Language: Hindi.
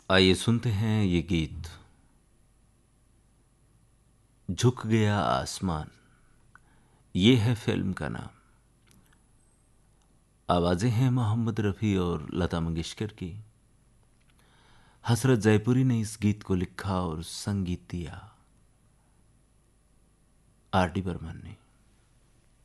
आइए सुनते हैं ये गीत। झुक गया आसमान, ये है फिल्म का नाम। आवाजें हैं मोहम्मद रफ़ी और लता मंगेशकर की। हसरत जयपुरी ने इस गीत को लिखा और संगीत दिया आर डी बर्मन ने।